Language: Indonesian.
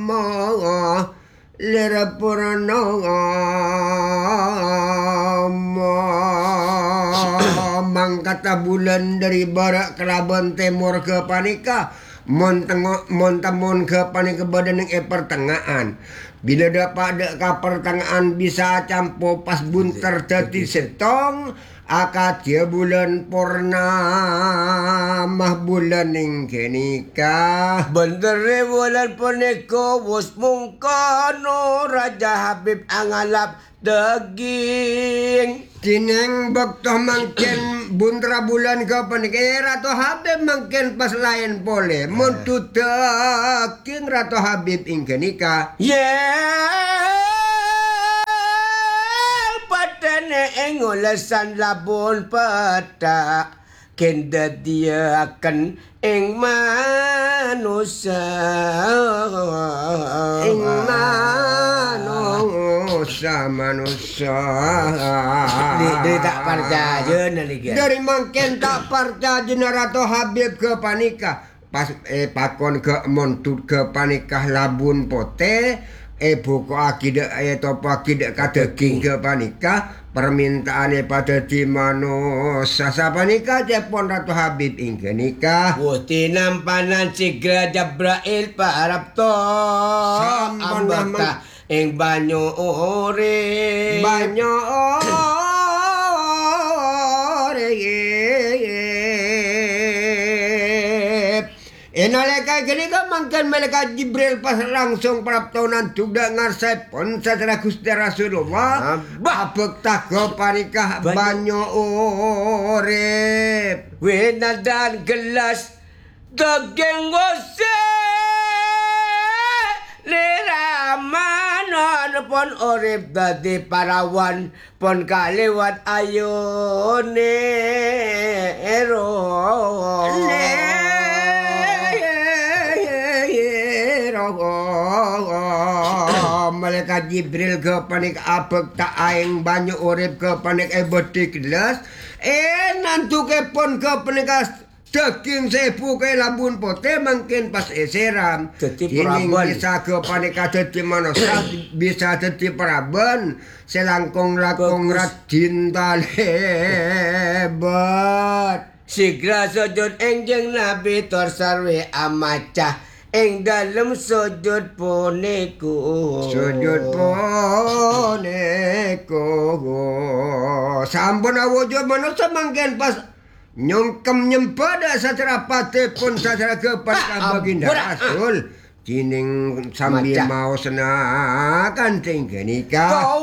lera purnama mangkata bulan dari barat ke laban timur ke panika montamon ke panika badan yang pertengahan. Bila dapat ke pertengahan bisa campur pas bunter dadi setong akad ya bulan purnama bulan yang kenika bener bulan punika wus mungkono Raja Habib angalap daging tineng bakto mangken buntra bulan ke panika Ratu Habib mangken pas lain pole montu daging Ratu Habib ing kenika Ngolesan labun peta kenda dia akan ing manusia dari tak percaya dari mangken tak percaya Ratu Habib ke panika pas pakon ke montut ke panikah labun pote buku akidah topo akidah kata king ke panika permintaannya pada di manusia sapanika jepon Ratu Habib ingke nikah Wuti nampanan sigra Jabrail parap to ambata ing banyu ore Enaleka kenika mangken malaikat Jibril pas langsung praptonan tudak ngarsep pon satera Gusti Rasulullah abek tago panikah banyu urip winadan gelas daging gose liraman pon urip dadi parawan pon kaliwat ayune ero malaikat Jibril ke panik abek tak aing banyu urip ke panik beti gelas nantu ke pon ke panik daging sepu ke labun pote mungkin pas seram ini bisa ke panik dadi manusia bisa dadi paraban selangkong-langkong radin talebat sigra sujud enjeng Nabi torsarwe amacah ing dalem sujud puniku sampun awujud manusia mangken pas nyongkem nyempada sacara pate pun sacara kepada baginda Rasul kining sambil mau senakan tinggi nikah